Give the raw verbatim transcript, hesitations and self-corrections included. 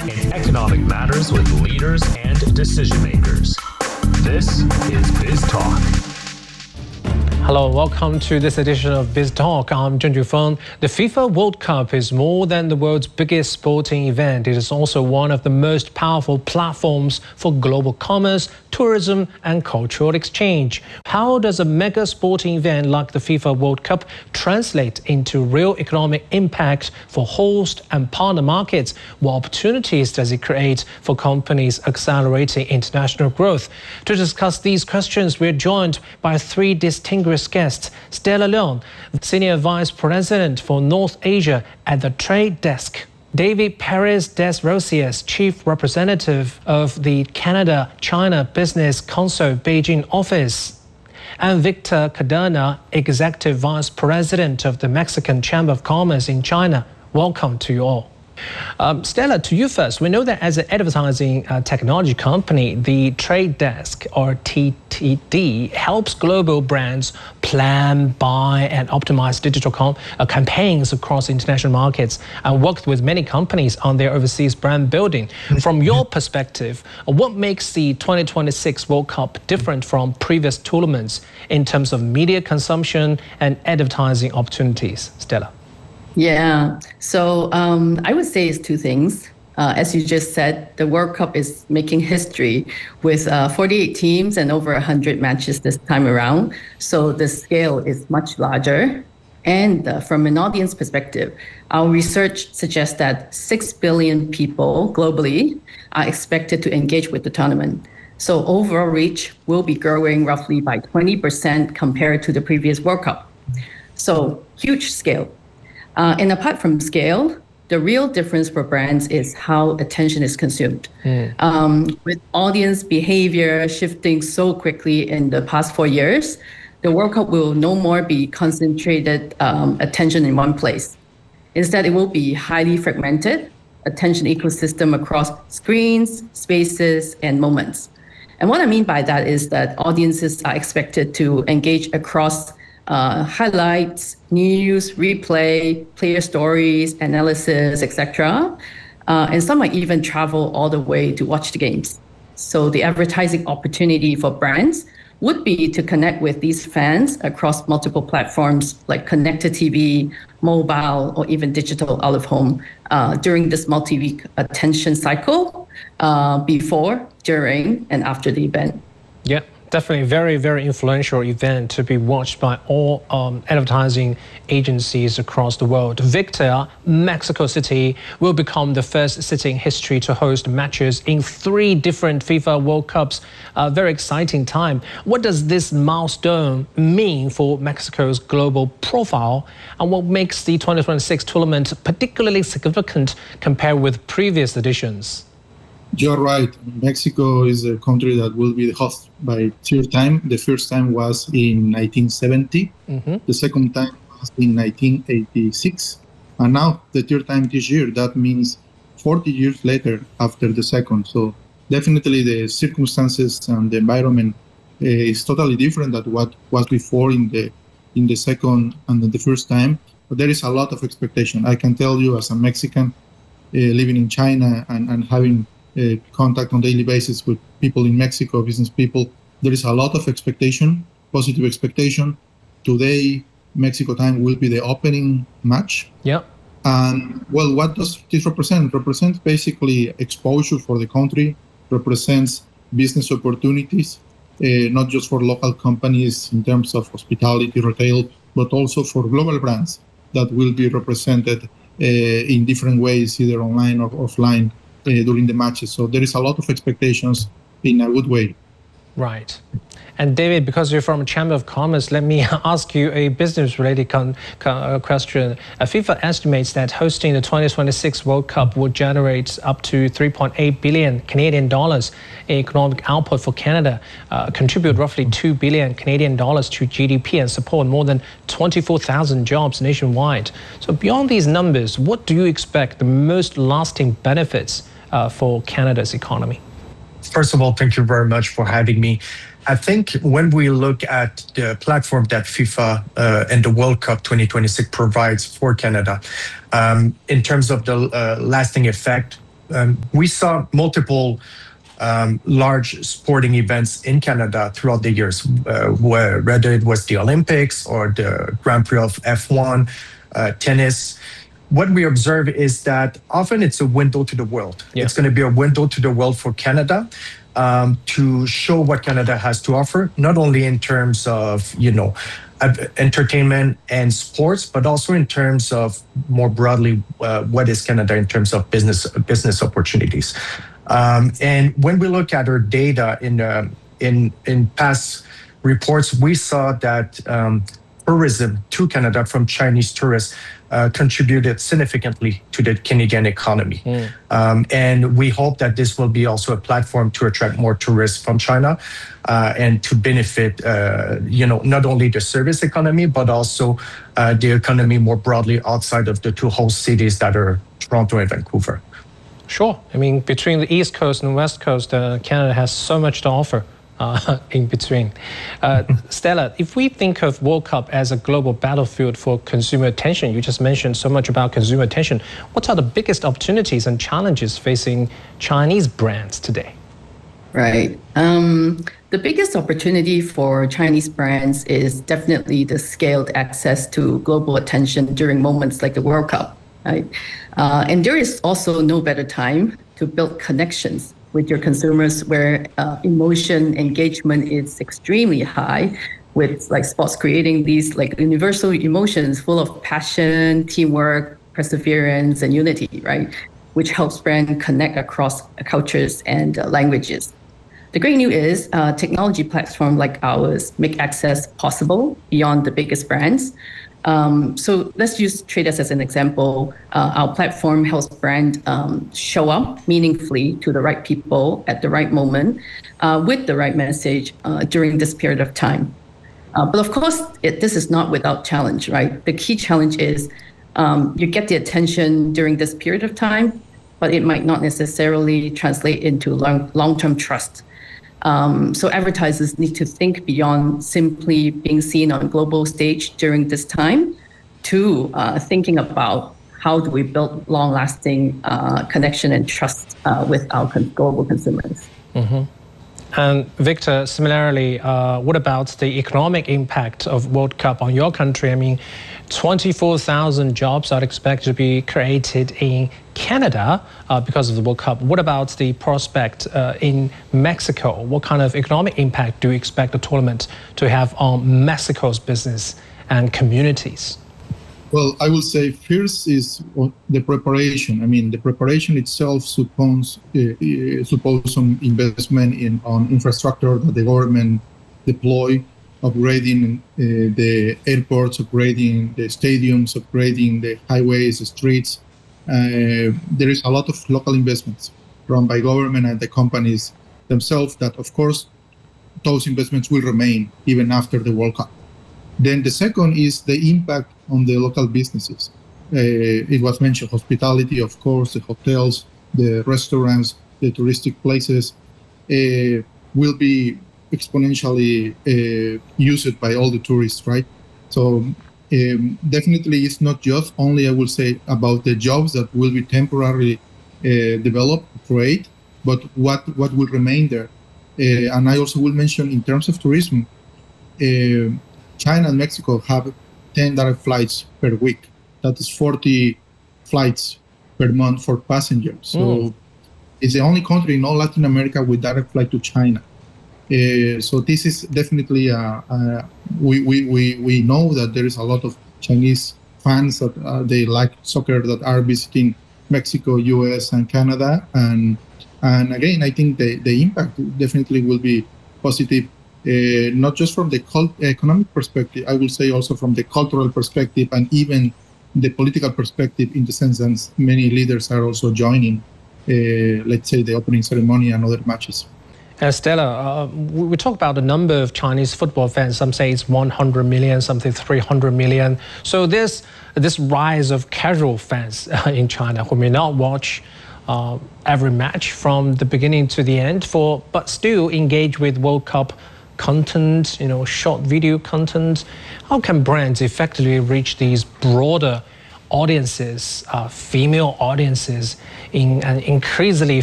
in economic matters with leaders and decision makers. This is Biz Talk. Hello, welcome to this edition of Biz Talk. I'm Zheng Jufeng. The FIFA World Cup is more than the world's biggest sporting event. It is also one of the most powerful platforms for global commerce, tourism, and cultural exchange. How does a mega sporting event like the FIFA World Cup translate into real economic impact for host and partner markets? What opportunities does it create for companies accelerating international growth? To discuss these questions, we're joined by three distinguished guests. Stella Leong, Senior Vice President for North Asia at the Trade Desk. David Perez des Rosiers, Chief Representative of the Canada-China Business Council Beijing office. And Victor Cadena, Executive Vice President of the Mexican Chamber of Commerce in China. Welcome to you all. Um, Stella, to you first. We know that as an advertising uh, technology company, the Trade Desk, or T T D, helps global brands plan, buy, and optimize digital com uh, campaigns across international markets and worked with many companies on their overseas brand building. From your perspective, uh, what makes the twenty twenty-six World Cup different from previous tournaments in terms of media consumption and advertising opportunities? Stella. Yeah, so um, I would say it's two things. Uh, as you just said, the World Cup is making history with uh, forty-eight teams and over one hundred matches this time around. So the scale is much larger. And uh, from an audience perspective, our research suggests that six billion people globally are expected to engage with the tournament. So overall reach will be growing roughly by twenty percent compared to the previous World Cup. So huge scale. Uh, and apart from scale, the real difference for brands is how attention is consumed. Mm. Um, with audience behavior shifting so quickly in the past four years, the World Cup will no more be concentrated um, attention in one place. Instead, it will be highly fragmented attention ecosystem across screens, spaces, and moments. And what I mean by that is that audiences are expected to engage across Uh, highlights, news, replay, player stories, analysis, et cetera. Uh, and some might even travel all the way to watch the games. So the advertising opportunity for brands would be to connect with these fans across multiple platforms like connected T V, mobile, or even digital out of home uh, during this multi-week attention cycle uh, before, during, and after the event. Yeah. Definitely a very, very influential event to be watched by all um, advertising agencies across the world. Victor, Mexico City will become the first city in history to host matches in three different FIFA World Cups. A very exciting time. What does this milestone mean for Mexico's global profile, and what makes the twenty twenty-six tournament particularly significant compared with previous editions? You're right. Mexico is a country that will be the host by third time. The first time was in nineteen seventy. Mm-hmm. The second time was in nineteen eighty-six. And now the third time this year. That means forty years later after the second. So definitely the circumstances and the environment uh, is totally different than what was before in the in the second and the first time. But there is a lot of expectation. I can tell you as a Mexican uh, living in China and, and having Uh, contact on daily basis with people in Mexico, business people, there is a lot of expectation, positive expectation. Today, Mexico time will be the opening match. Yeah. And well, what does this represent? Represents basically exposure for the country, represents business opportunities, uh, not just for local companies in terms of hospitality, retail, but also for global brands that will be represented uh, in different ways, either online or offline. Uh, during the matches. So there is a lot of expectations in a good way. Right. And David, because you're from Chamber of Commerce, let me ask you a business-related con- con- question. Uh, FIFA estimates that hosting the twenty twenty-six World Cup will generate up to three point eight billion Canadian dollars in economic output for Canada, uh, contribute roughly two billion Canadian dollars to G D P, and support more than twenty-four thousand jobs nationwide. So beyond these numbers, what do you expect the most lasting benefits uh, for Canada's economy? First of all, thank you very much for having me. I think when we look at the platform that FIFA uh, and the World Cup twenty twenty-six provides for Canada, um, in terms of the uh, lasting effect, um, we saw multiple um, large sporting events in Canada throughout the years, uh, where, whether it was the Olympics or the Grand Prix of F one, uh, tennis. What we observe is that often it's a window to the world. Yeah. It's going to be a window to the world for Canada um, to show what Canada has to offer, not only in terms of, you know, entertainment and sports, but also in terms of more broadly, uh, what is Canada in terms of business business opportunities. Um, and when we look at our data in uh, in in past reports, we saw that um, tourism to Canada from Chinese tourists uh, contributed significantly to the Canadian economy. Mm. Um, and we hope that this will be also a platform to attract more tourists from China uh, and to benefit, uh, you know, not only the service economy, but also uh, the economy more broadly outside of the two host cities that are Toronto and Vancouver. Sure. I mean, between the East Coast and West Coast, uh, Canada has so much to offer. Uh, in between. Uh, Stella, if we think of World Cup as a global battlefield for consumer attention, you just mentioned so much about consumer attention. What are the biggest opportunities and challenges facing Chinese brands today? Right. Um, the biggest opportunity for Chinese brands is definitely the scaled access to global attention during moments like the World Cup. Right? Uh, and there is also no better time to build connections with your consumers where uh, emotion engagement is extremely high, with like sports creating these like universal emotions full of passion, teamwork, perseverance, and unity, right? Which helps brands connect across cultures and uh, languages. The great news is uh, technology platforms like ours make access possible beyond the biggest brands. Um, so let's use traders as an example. Uh, our platform helps brands um, show up meaningfully to the right people at the right moment uh, with the right message uh, during this period of time. Uh, but of course, it, this is not without challenge, right? The key challenge is um, you get the attention during this period of time, but it might not necessarily translate into long, long-term trust. Um, so advertisers need to think beyond simply being seen on global stage during this time to uh, thinking about how do we build long-lasting uh, connection and trust uh, with our con- global consumers. Mm-hmm. And Victor, similarly, uh, what about the economic impact of World Cup on your country? I mean, twenty-four thousand jobs are expected to be created in Canada uh, because of the World Cup. What about the prospect uh, in Mexico? What kind of economic impact do you expect the tournament to have on Mexico's business and communities? Well, I will say first is the preparation. I mean, the preparation itself supposes, uh, suppose some investment in on infrastructure that the government deploy, upgrading uh, the airports, upgrading the stadiums, upgrading the highways, the streets. Uh, there is a lot of local investments run by government and the companies themselves that, of course, those investments will remain even after the World Cup. Then the second is the impact on the local businesses. Uh, it was mentioned hospitality, of course, the hotels, the restaurants, the touristic places uh, will be exponentially uh, used by all the tourists, right? So um, definitely it's not just only, I will say, about the jobs that will be temporarily uh, developed, create, but what, what will remain there. Uh, and I also will mention in terms of tourism, uh, China and Mexico have ten direct flights per week. That is forty flights per month for passengers. So mm. it's the only country in all Latin America with direct flight to China. Uh, so this is definitely, uh, uh, we, we, we, we know that there is a lot of Chinese fans that uh, they like soccer that are visiting Mexico, U S, and Canada. And and again, I think the, the impact definitely will be positive. Uh, not just from the cult- economic perspective, I will say also from the cultural perspective and even the political perspective, in the sense that many leaders are also joining, uh, let's say, the opening ceremony and other matches. Uh, Stella, uh, we talk about the number of Chinese football fans. Some say it's one hundred million, some say three hundred million. So there's this rise of casual fans uh, in China who may not watch uh, every match from the beginning to the end, for but still engage with World Cup content, you know, short video content. How can brands effectively reach these broader audiences, uh, female audiences, in an increasingly